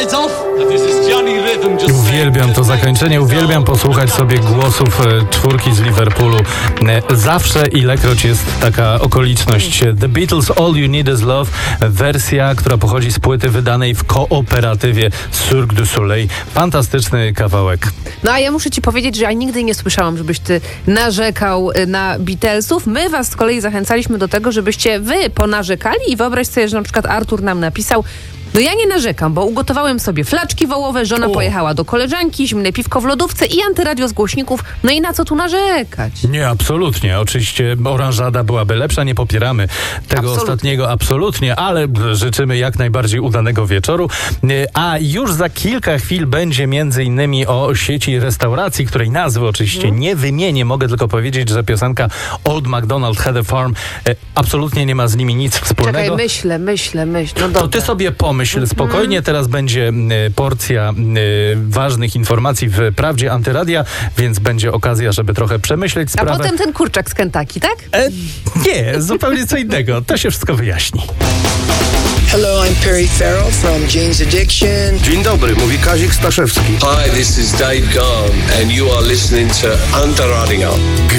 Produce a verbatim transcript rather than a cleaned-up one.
lights off. This is Johnny Rhythm. Just Uwielbiam to zakończenie, uwielbiam posłuchać sobie głosów e, czwórki z Liverpoolu. E, zawsze, ilekroć jest taka okoliczność. The Beatles All You Need Is Love, wersja, która pochodzi z płyty wydanej w kooperatywie Cirque du Soleil. Fantastyczny kawałek. No a ja muszę ci powiedzieć, że ja nigdy nie słyszałam, żebyś ty narzekał na Beatlesów. My was z kolei zachęcaliśmy do tego, żebyście wy ponarzekali i wyobraź sobie, że na przykład Artur nam napisał: no ja nie narzekam, bo ugotowałem sobie flaczki wołowe, żona O. pojechała do koleżanki, zimne piwko w lodówce i antyradio z głośników. No i na co tu narzekać? Nie, absolutnie. Oczywiście oranżada byłaby lepsza, nie popieramy tego Absolutnie. ostatniego, absolutnie, ale życzymy jak najbardziej udanego wieczoru. A już za kilka chwil będzie między innymi o sieci restauracji, której nazwy oczywiście Mm. nie wymienię. Mogę tylko powiedzieć, że piosenka Old MacDonald Had a Farm e, absolutnie nie ma z nimi nic wspólnego. Czekaj, myślę, myślę, myślę. No To dobra. ty sobie pomyśl spokojnie, teraz będzie e, porcja e, ważnych informacji w Prawdzie Antyradia, więc będzie okazja, żeby trochę przemyśleć A sprawę. potem ten kurczak z Kentucky, tak? E, nie, zupełnie co innego. To się wszystko wyjaśni. Hello, I'm Perry Farrell from Jane's Addiction. Dzień dobry, mówi Kazik Staszewski. Hi, this is Dave Gahan, and you are listening to Antyradio.